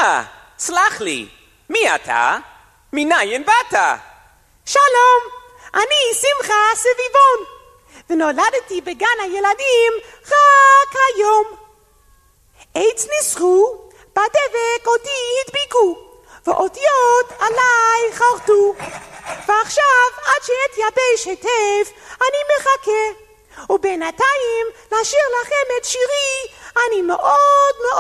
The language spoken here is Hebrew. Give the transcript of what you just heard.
סלח לי, מי אתה? מניין באת? שלום, אני שמחה סביבון, ונולדתי בגן הילדים רק היום. עץ ניסחו, בדבק אותי הדביקו, ואותיות עליי חרטו. ועכשיו עד שאתייבש היטב אני מחכה, ובינתיים לשיר לכם את שירי אני מאוד מאוד